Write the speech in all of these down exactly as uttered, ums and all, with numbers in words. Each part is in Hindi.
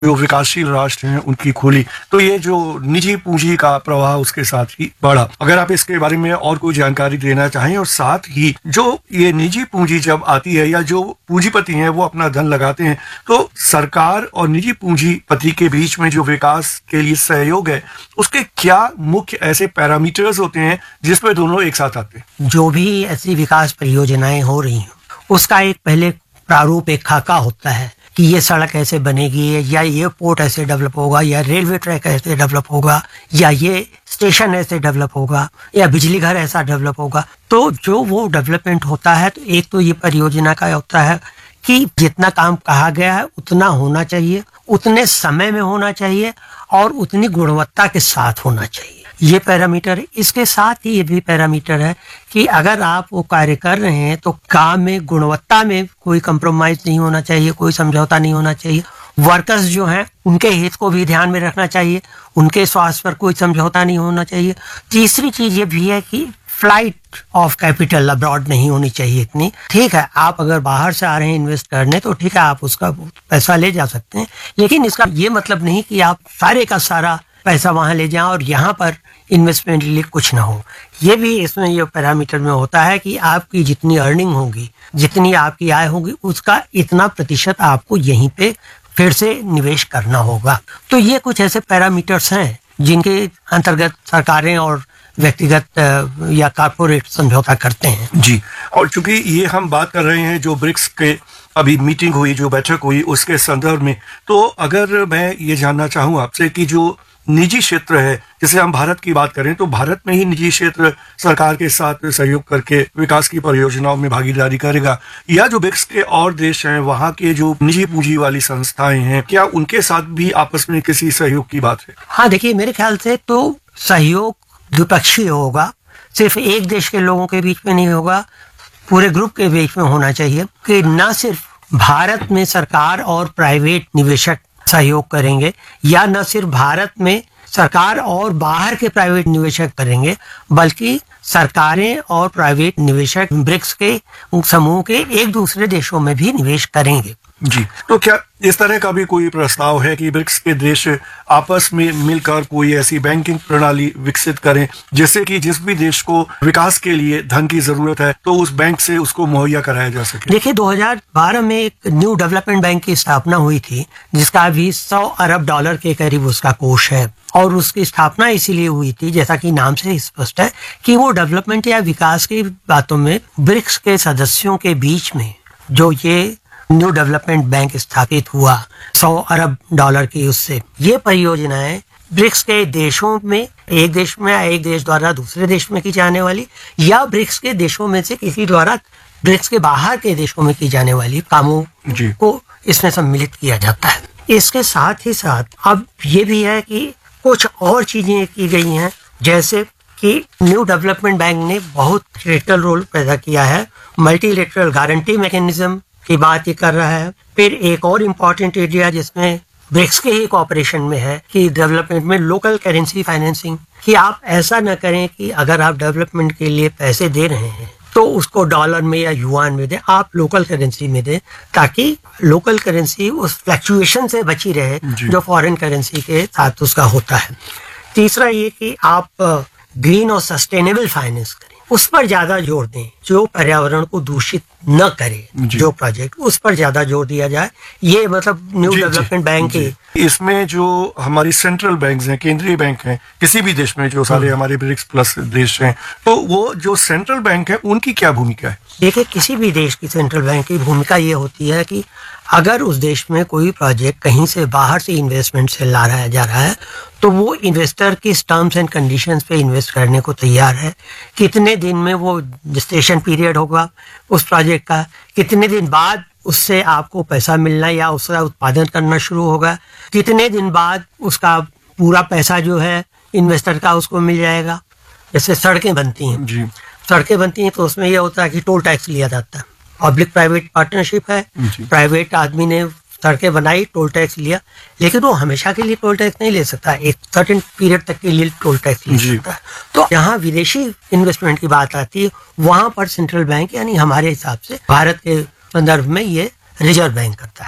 जो विकासशील राष्ट्र हैं उनकी खोली, तो ये जो निजी पूंजी का प्रवाह उसके साथ ही बढ़ा। अगर आप इसके बारे में और कोई जानकारी देना चाहें, और साथ ही जो ये निजी पूंजी जब आती है या जो पूंजीपति हैं वो अपना धन लगाते हैं, तो सरकार और निजी पूंजीपति के बीच में जो विकास के लिए सहयोग है उसके क्या मुख्य ऐसे पैरामीटर्स होते हैं जिसमें दोनों एक साथ आते हैं? जो भी ऐसी विकास परियोजनाएं हो रही हैं उसका एक पहले प्रारूप, एक खाका होता है कि ये सड़क ऐसे बनेगी, या ये पोर्ट ऐसे डेवलप होगा, या रेलवे ट्रैक ऐसे डेवलप होगा, या ये स्टेशन ऐसे डेवलप होगा, या बिजली घर ऐसा डेवलप होगा। तो जो वो डेवलपमेंट होता है, तो एक तो ये परियोजना का होता है कि जितना काम कहा गया है उतना होना चाहिए, उतने समय में होना चाहिए और उतनी गुणवत्ता के साथ होना चाहिए। ये पैरामीटर है। इसके साथ ही ये भी पैरामीटर है कि अगर आप वो कार्य कर रहे हैं तो काम में, गुणवत्ता में कोई कंप्रोमाइज नहीं होना चाहिए, कोई समझौता नहीं होना चाहिए। वर्कर्स जो हैं उनके हित को भी ध्यान में रखना चाहिए, उनके स्वास्थ्य पर कोई समझौता नहीं होना चाहिए। तीसरी चीज ये भी है कि फ्लाइट ऑफ कैपिटल अब्रॉड नहीं होनी चाहिए इतनी। ठीक है, आप अगर बाहर से आ रहे हैं इन्वेस्ट करने तो ठीक है, आप उसका पैसा ले जा सकते हैं, लेकिन इसका ये मतलब नहीं कि आप सारे का सारा पैसा वहां ले जाएं और यहाँ पर इन्वेस्टमेंट के लिए कुछ ना हो। ये भी इसमें ये पैरामीटर में होता है कि आपकी जितनी अर्निंग होगी, जितनी आपकी आय होगी, उसका इतना प्रतिशत आपको यहीं पे फिर से निवेश करना होगा। तो ये कुछ ऐसे पैरामीटर्स हैं जिनके अंतर्गत सरकारें और व्यक्तिगत या कारपोरेट समझौता करते हैं। जी, और चूंकि ये हम बात कर रहे हैं जो ब्रिक्स के अभी मीटिंग हुई, जो बैठक हुई, उसके संदर्भ में, तो अगर मैं ये जानना चाहूँ आपसे कि जो निजी क्षेत्र है, जैसे हम भारत की बात करें तो भारत में ही निजी क्षेत्र सरकार के साथ सहयोग करके विकास की परियोजनाओं में भागीदारी करेगा, या जो ब्रिक्स के और देश हैं वहाँ के जो निजी पूंजी वाली संस्थाएं हैं, क्या उनके साथ भी आपस में किसी सहयोग की बात है? हाँ, देखिए, मेरे ख्याल से तो सहयोग द्विपक्षीय होगा, सिर्फ एक देश के लोगों के बीच में नहीं होगा, पूरे ग्रुप के बीच में होना चाहिए कि न सिर्फ भारत में सरकार और प्राइवेट निवेशक सहयोग करेंगे, या न सिर्फ भारत में सरकार और बाहर के प्राइवेट निवेशक करेंगे, बल्कि सरकारें और प्राइवेट निवेशक ब्रिक्स के समूह के एक दूसरे देशों में भी निवेश करेंगे। जी, तो क्या इस तरह का भी कोई प्रस्ताव है कि ब्रिक्स के देश आपस में मिलकर कोई ऐसी बैंकिंग प्रणाली विकसित करें जिससे कि जिस भी देश को विकास के लिए धन की जरूरत है तो उस बैंक से उसको मुहैया कराया जा सके? देखिए, दो हज़ार बारह में एक न्यू डेवलपमेंट बैंक की स्थापना हुई थी, जिसका अभी सौ अरब डॉलर के करीब उसका कोष है, और उसकी स्थापना इसीलिए हुई थी, जैसा कि नाम से स्पष्ट है, कि वो डेवलपमेंट या विकास की बातों में ब्रिक्स के सदस्यों के बीच में जो ये न्यू डेवलपमेंट बैंक स्थापित हुआ सौ अरब डॉलर की, उससे ये परियोजनाएं ब्रिक्स के देशों में, एक देश में एक देश द्वारा दूसरे देश में की जाने वाली, या ब्रिक्स के देशों में से किसी द्वारा ब्रिक्स के बाहर के देशों में की जाने वाली कामों को इसमें सम्मिलित किया जाता है। इसके साथ ही साथ अब ये भी है कि कुछ और चीजें की गई हैं, जैसे कि न्यू डेवलपमेंट बैंक ने बहुत क्रिटिकल रोल पैदा किया है, मल्टीलेटरल गारंटी मैकेनिज्म की बात ये कर रहा है। फिर एक और इम्पोर्टेंट एरिया जिसमें ब्रिक्स के ही कॉपरेशन में है कि डेवलपमेंट में लोकल करेंसी फाइनेंसिंग, कि आप ऐसा न करें कि अगर आप डेवलपमेंट के लिए पैसे दे रहे हैं तो उसको डॉलर में या युआन में दें, आप लोकल करेंसी में दें, ताकि लोकल करेंसी उस फ्लक्चुएशन से बची रहे जो फॉरेन करेंसी के साथ उसका होता है। तीसरा ये कि आप ग्रीन और सस्टेनेबल फाइनेंस करें, उस पर ज्यादा जोर दें, जो पर्यावरण को दूषित न करे, जो प्रोजेक्ट, उस पर ज्यादा जोर दिया जाए। ये मतलब न्यू डेवलपमेंट बैंक की इसमें जो हमारी सेंट्रल बैंक्स हैं, केंद्रीय बैंक हैं किसी भी देश में, जो सारे हमारे ब्रिक्स प्लस देश हैं, तो वो जो सेंट्रल बैंक है उनकी क्या भूमिका है? देखिए, किसी भी देश की सेंट्रल बैंक की भूमिका ये होती है कि अगर उस देश में कोई प्रोजेक्ट कहीं से बाहर से इन्वेस्टमेंट से ला रहा जा रहा है तो वो इन्वेस्टर की टर्म्स एंड कंडीशंस पे इन्वेस्ट करने को तैयार है, कितने दिन में वो जेस्टेशन पीरियड होगा उस प्रोजेक्ट का, कितने दिन बाद उससे आपको पैसा मिलना या उसका उत्पादन करना शुरू होगा, कितने दिन बाद उसका पूरा पैसा जो है इन्वेस्टर का उसको मिल जाएगा। जैसे सड़कें बनती हैं जी, सड़कें बनती हैं तो उसमें यह होता है कि टोल टैक्स लिया जाता है, पब्लिक प्राइवेट पार्टनरशिप है, प्राइवेट आदमी ने सड़कें बनाई, टोल टैक्स लिया, लेकिन वो हमेशा के लिए टोल टैक्स नहीं ले सकता, एक सर्टेन पीरियड तक के लिए टोल टैक्स ले सकता है। तो यहाँ विदेशी इन्वेस्टमेंट की बात आती है, वहां पर सेंट्रल बैंक यानी हमारे हिसाब से भारत के संदर्भ में ये रिजर्व बैंक करता है।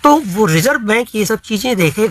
तो वो रिजर्व बैंक ये सब चीजें देखेगा